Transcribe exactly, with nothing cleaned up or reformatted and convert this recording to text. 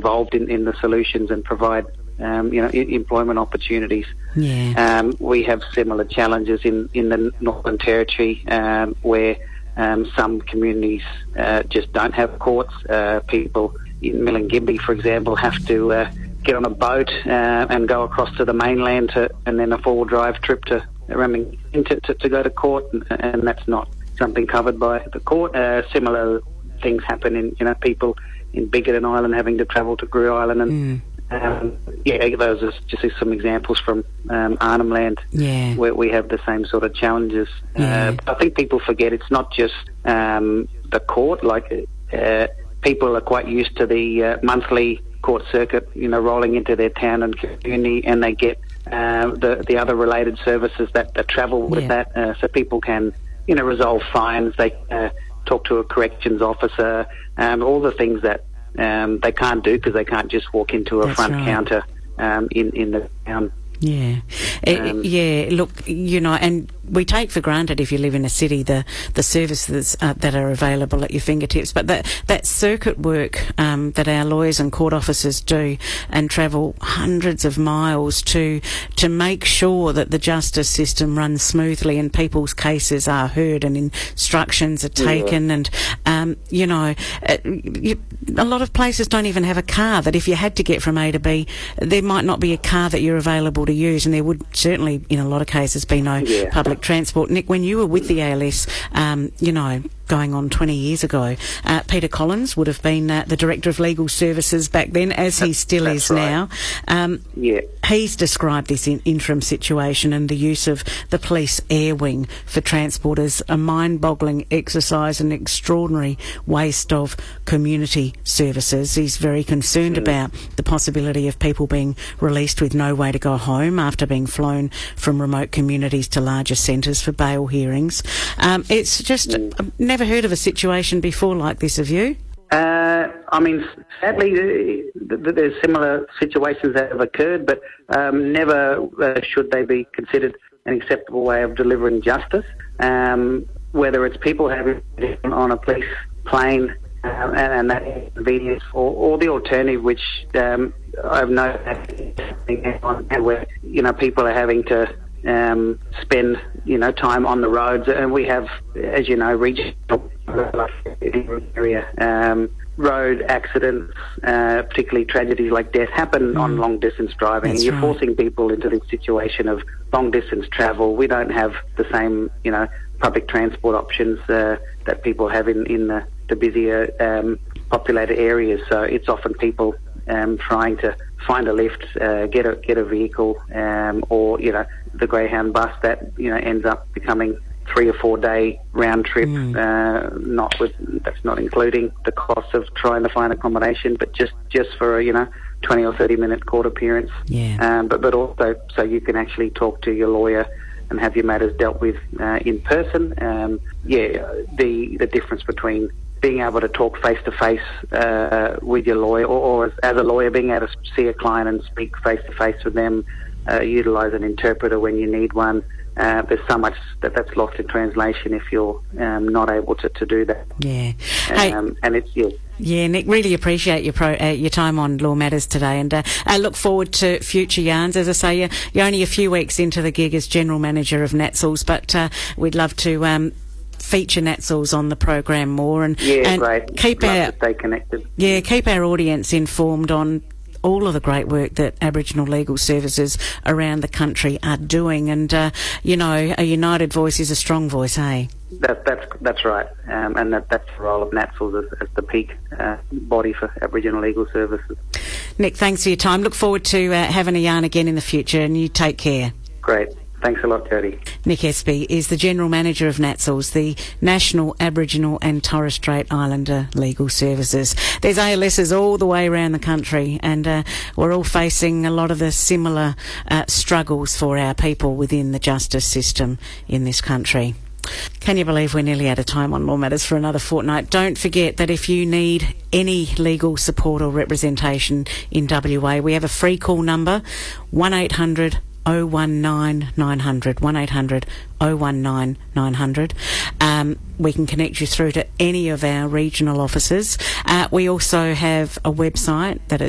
involved in, in the solutions and provide um, you know I- employment opportunities. Yeah. Um, we have similar challenges in, in the Northern Territory um, where um, some communities uh, just don't have courts. Uh, people in Milingimbi, for example, have to uh, get on a boat uh, and go across to the mainland to, and then a four-wheel drive trip to Remington to, to, to go to court, and, and that's not something covered by the court. Uh, similar things happen in, you know, people in Bigoton Island having to travel to Grue Island, and Mm. um, yeah, those are just some examples from um, Arnhem Land Yeah. where we have the same sort of challenges. Yeah. Uh, I think people forget it's not just um, the court. Like uh, people are quite used to the uh, monthly court circuit, you know, rolling into their town and community, and they get uh, the the other related services that, that travel with Yeah. that. Uh, so people can, you know, resolve fines. They uh, talk to a corrections officer. Um, all the things that um, they can't do because they can't just walk into a That's front right. counter um, in in the town. Yeah. Uh, Um, yeah, look, you know, and we take for granted if you live in a city the, the services uh, that are available at your fingertips, but that, that circuit work um, that our lawyers and court officers do and travel hundreds of miles to to make sure that the justice system runs smoothly and people's cases are heard and instructions are taken Yeah. and, um, you know, uh, you, a lot of places don't even have a car that if you had to get from A to B, there might not be a car that you're available to use, and there would certainly, in a lot of cases, be no Yeah. public transport. Nick, when you were with the A L S, um, you know, going on twenty years ago, uh, Peter Collins would have been uh, the Director of Legal Services back then, as he still that's is right. now. Um, Yeah. He's described this in interim situation and the use of the police air wing for transport as a mind-boggling exercise and extraordinary waste of community services. He's very concerned Mm. about the possibility of people being released with no way to go home after being flown from remote communities to larger centres for bail hearings. Um, it's just, Mm. I've never heard of a situation before like this, have you? Uh, I mean, sadly, uh, th- there's similar situations that have occurred, but um, never uh, should they be considered an acceptable way of delivering justice. Um, whether it's people having on a police plane uh, and, and that inconvenience, or, or the alternative, which um, I've noticed where you know people are having to um, spend you know time on the roads, and we have, as you know, regional area um, road accidents, uh, particularly tragedies like death, happen on long distance driving. That's and you're right. forcing people into this situation of long distance travel. We don't have the same, you know, public transport options uh, that people have in, in the, the busier um, populated areas. So it's often people um, trying to find a lift, uh, get a get a vehicle, um, or you know the Greyhound bus that you know ends up becoming three or four day round trip. Mm. Uh, not with that's not including the cost of trying to find accommodation, but just just for a you know twenty or thirty minute court appearance. Yeah. Um, but but also so you can actually talk to your lawyer and have your matters dealt with uh, in person. Um, yeah, the the difference between being able to talk face to face with your lawyer, or, or as, as a lawyer being able to see a client and speak face to face with them, uh, utilise an interpreter when you need one. Uh, there's so much that that's lost in translation if you're um, not able to, to do that. Yeah. Hey, Um, and it's yeah. Yeah, Nick, really appreciate your pro, uh, your time on Law Matters today, and uh, I look forward to future yarns. As I say, you're, you're only a few weeks into the gig as General Manager of NATSLS, but uh, we'd love to um, feature NATSLS on the program more, and, Yeah, and great. keep Love our to stay connected. yeah keep our audience informed on all of the great work that Aboriginal legal services around the country are doing, and uh, you know, a united voice is a strong voice, hey? That, that's that's right, um, and that, that's the role of NATSLS as, as the peak uh, body for Aboriginal legal services. Nick, thanks for your time. Look forward to uh, having a yarn again in the future, and you take care. Great. Thanks a lot, Jody. Nick Espy is the General Manager of NATSLS, the National Aboriginal and Torres Strait Islander Legal Services. There's A L Ss all the way around the country, and uh, we're all facing a lot of the similar uh, struggles for our people within the justice system in this country. Can you believe we're nearly out of time on Law Matters for another fortnight? Don't forget that if you need any legal support or representation in W A, we have a free call number, one eight hundred oh one nine nine hundred, one eight hundred oh one nine nine hundred. Um, we can connect you through to any of our regional offices. Uh, we also have a website that is